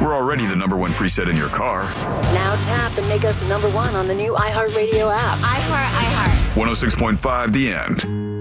We're already the #1 preset in your car. Now tap and make us #1 on the new iHeartRadio app. iHeart. 106.5 The End.